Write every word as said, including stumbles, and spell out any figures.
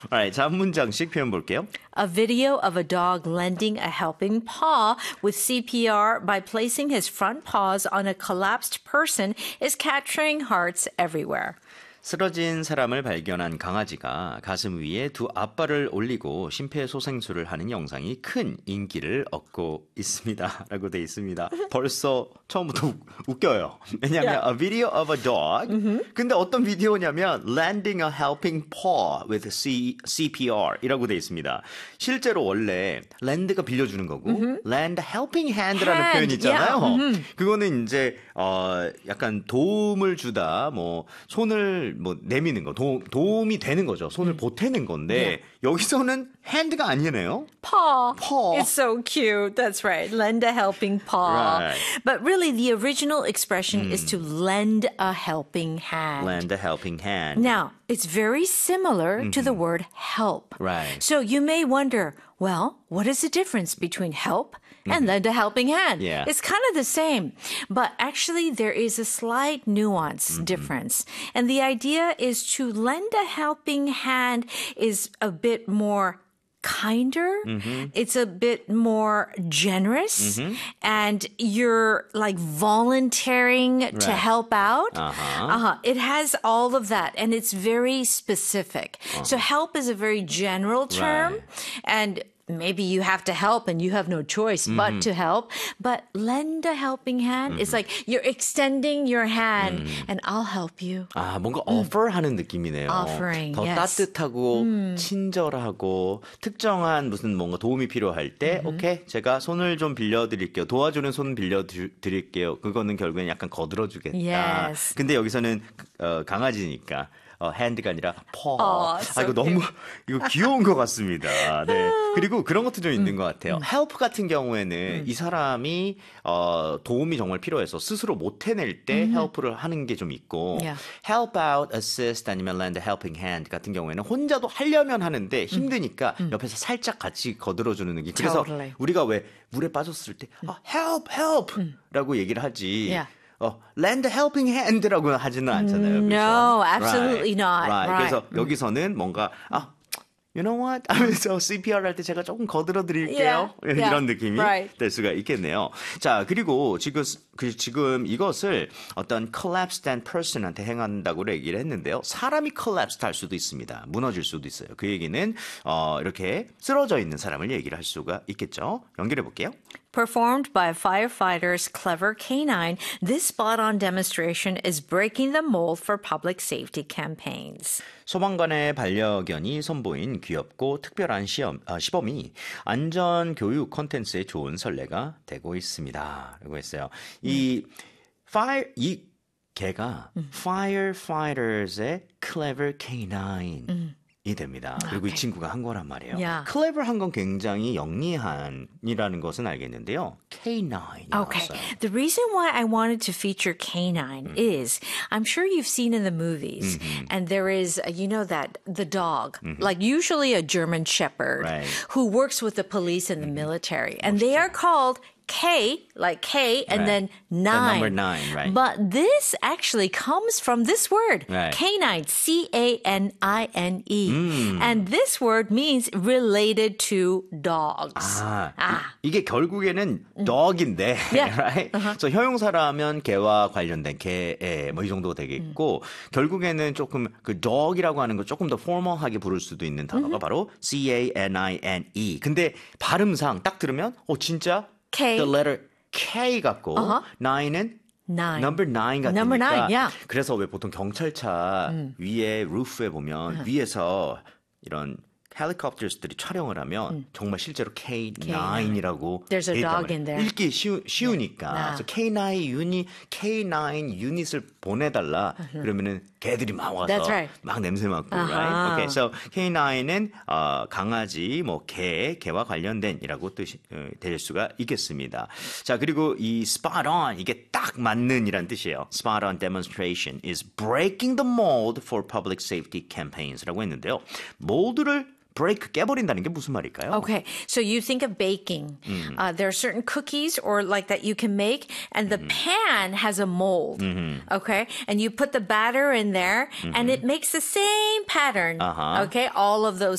Alright, 자, 한 문장씩 표현 볼게요. A video of a dog lending a helping paw with C P R by placing his front paws on a collapsed person is capturing hearts everywhere. 쓰러진 사람을 발견한 강아지가 가슴 위에 두 앞발을 올리고 심폐소생술을 하는 영상이 큰 인기를 얻고 있습니다. 라고 돼 있습니다. 벌써 처음부터 우, 웃겨요. 왜냐하면 yeah. a video of a dog. Mm-hmm. 근데 어떤 비디오냐면 landing a helping paw with C, 씨피알 이라고 돼 있습니다. 실제로 원래 land가 빌려주는 거고 mm-hmm. land helping hand라는 hand. 표현이 있잖아요. Yeah. Mm-hmm. 그거는 이제 어, 약간 도움을 주다, 뭐 손을 뭐 내미는 거, 도, 도움이 되는 거죠. 손을 음. 보태는 건데 yeah. 여기서는 hand가 아니네요. Paw. Paw. It's so cute. That's right. Lend a helping paw. Right. But really, the original expression mm. is to lend a helping hand. Lend a helping hand. Now, it's very similar mm-hmm. to the word help. Right. So you may wonder, well, what is the difference between help and lend a helping hand? Yeah. It's kind of the same. But actually, there is a slight nuance mm-hmm. difference. And the idea is to lend a helping hand is a bit more kinder. Mm-hmm. It's a bit more generous. Mm-hmm. And you're like volunteering right. to help out. Uh-huh. Uh-huh. It has all of that. And it's very specific. Uh-huh. So help is a very general term. Right. And maybe you have to help and you have no choice mm-hmm. but to help. But lend a helping hand mm-hmm. is like you're extending your hand mm. and I'll help you. 아, 뭔가 mm. offer하는 느낌이네요. Offering, 더 yes. 따뜻하고 mm. 친절하고 특정한 무슨 뭔가 도움이 필요할 때 mm-hmm. 오케이, 제가 손을 좀 빌려드릴게요. 도와주는 손 빌려드릴게요. 그거는 결국엔 약간 거들어주겠다. Yes. 근데 여기서는 어, 강아지니까 어, 핸드가 아니라 paw. Oh, so 아, 이거 너무 이거 귀여운 것 같습니다. 네. 그리고 그런 것도 좀 있는 것 같아요. 음. help 같은 경우에는 음. 이 사람이 어, 도움이 정말 필요해서 스스로 못 해낼 때 음. help를 하는 게 좀 있고 Yeah. help out, assist 아니면 lend a helping hand 같은 경우에는 혼자도 하려면 하는데 힘드니까 음. 옆에서 살짝 같이 거들어주는 느낌. 그래서 Totally. 우리가 왜 물에 빠졌을 때 아, help, help 음. 라고 얘기를 하지. Yeah. 어, lend a helping hand라고 하지는 않잖아요. 그렇죠? No, absolutely right. not. Right. Right. 그래서 여기서는 뭔가 아, you know what? 하면서 씨피알 할 때 제가 조금 거들어 드릴게요. Yeah. Yeah. 이런 느낌이 Right. 될 수가 있겠네요. 자, 그리고 지금 그 지금 이것을 어떤 collapsed and person한테 행한다고 얘기를 했는데요. 사람이 collapsed 할 수도 있습니다. 무너질 수도 있어요. 그 얘기는 어, 이렇게 쓰러져 있는 사람을 얘기를 할 수가 있겠죠. 연결해 볼게요. Performed by a firefighter's clever canine, this spot-on demonstration is breaking the mold for public safety campaigns. 소방관의 반려견이 선보인 귀엽고 특별한 시험, 아, 시범이 안전교육 콘텐츠에 좋은 선례가 되고 있습니다. 라고 했어요. 이, fire, 이 개가 음. firefighters의 clever canine. 음. 이 됩니다. 그리고 Okay. 이 친구가 한 거란 말이에요. Yeah. clever한 건 굉장히 영리한이라는 것은 알겠는데요. 케이나인이 Okay. 나왔어요. The reason why I wanted to feature canine mm. is I'm sure you've seen in the movies mm-hmm. and there is, uh, you know, that the dog, mm-hmm. like usually a German shepherd right. who works with the police and the mm-hmm. military and they are called K, like K, and right. then nine. The number nine, right. But this actually comes from this word, right. canine, C A N I N E. Mm. And this word means related to dogs. 아, 아. 이, 이게 결국에는 dog인데, Yeah. right? Uh-huh. 그래서 형용사라면 개와 관련된 개, 뭐 이 정도 되겠고, 음. 결국에는 조금 그 dog이라고 하는 거 조금 더 formal하게 부를 수도 있는 단어가 mm-hmm. 바로 C A N I N E. 근데 발음상 딱 들으면, 어, 진짜 K. the letter K 같고 Uh-huh. nine은 Nine. number nine 같으니까 Number nine, yeah. 그래서 왜 보통 경찰차 음. 위에 루프에 보면 uh-huh. 위에서 이런 헬리콥터들이 촬영을 하면 음. 정말 실제로 케이 나인이라고 There's a dog in there. 읽기 쉬우, 쉬우니까 Yeah. 그래서 케이 나인 유닛 케이 나인 유닛을 보내달라 uh-huh. 그러면은 개들이 막 와서 That's right. 막 냄새 맡고 Uh-huh. right? Okay, so 케이 나인은 어, 강아지 뭐 개, 개와 관련된이라고 뜻이 어, 될 수가 있겠습니다. 자, 그리고 이 spot on 이게 딱 맞는이란 뜻이에요. Spot on demonstration is breaking the mold for public safety campaigns라고 했는데요. 몰드를 break 깨버린다는 게 무슨 말일까요? Okay, so you think of baking. Mm-hmm. Uh, there are certain cookies or like that you can make, and the pan has a mold. Mm-hmm. Okay, and you put the batter in there, and it makes the same pattern. Uh-huh. Okay, all of those